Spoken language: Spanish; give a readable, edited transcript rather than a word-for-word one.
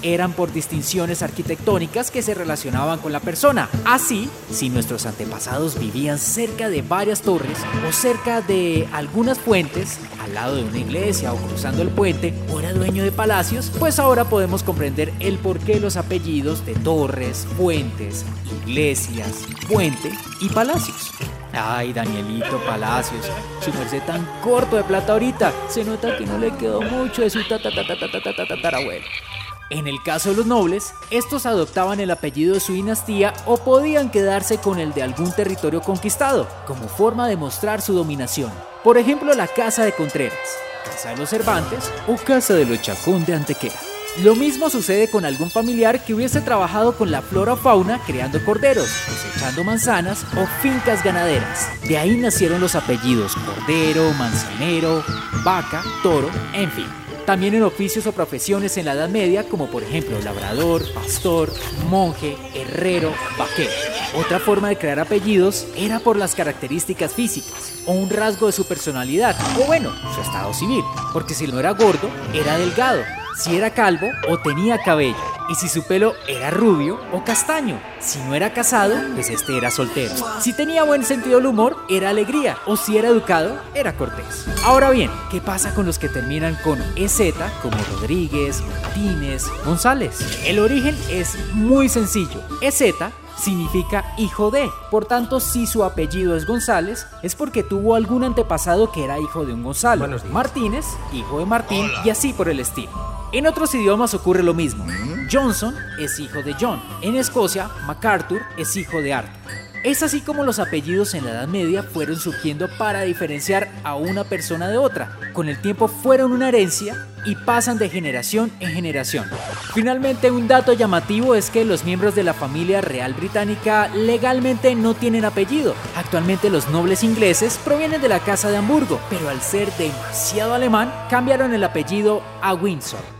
eran por distinciones arquitectónicas que se relacionaban con la persona. Así, si nuestros antepasados vivían cerca de varias torres o cerca de algunas fuentes, al lado de una iglesia o cruzando el puente, o era dueño de palacios, pues ahora podemos comprender el porqué los apellidos de torres, puentes, iglesias, puente y palacios. Ay, Danielito Palacios, su merced tan corto de plata ahorita, se nota que no le quedó mucho de su tatarabuelo. En el caso de los nobles, estos adoptaban el apellido de su dinastía o podían quedarse con el de algún territorio conquistado, como forma de mostrar su dominación. Por ejemplo, la Casa de Contreras, Casa de los Cervantes o Casa de los Chacón de Antequera. Lo mismo sucede con algún familiar que hubiese trabajado con la flora o fauna creando corderos, cosechando manzanas o fincas ganaderas. De ahí nacieron los apellidos Cordero, Manzanero, Vaca, Toro, en fin. También en oficios o profesiones en la Edad Media, como por ejemplo labrador, pastor, monje, herrero, vaquero. Otra forma de crear apellidos era por las características físicas o un rasgo de su personalidad, o bueno, su estado civil, porque si no era gordo, era delgado, si era calvo o tenía cabello, y si su pelo era rubio o castaño. Si no era casado, pues este era soltero. Si tenía buen sentido del humor, era alegría, o si era educado, era cortés. Ahora bien, ¿qué pasa con los que terminan con EZ, como Rodríguez, Martínez, González? El origen es muy sencillo. EZ significa hijo de. Por tanto, si su apellido es González, es porque tuvo algún antepasado que era hijo de un Gonzalo. Martínez, hijo de Martín, y así por el estilo. En otros idiomas ocurre lo mismo. Johnson es hijo de John. En Escocia, MacArthur es hijo de Arthur. Es así como los apellidos en la Edad Media fueron surgiendo para diferenciar a una persona de otra. Con el tiempo fueron una herencia y pasan de generación en generación. Finalmente, un dato llamativo es que los miembros de la familia real británica legalmente no tienen apellido. Actualmente los nobles ingleses provienen de la Casa de Hamburgo, pero al ser demasiado alemán, cambiaron el apellido a Windsor.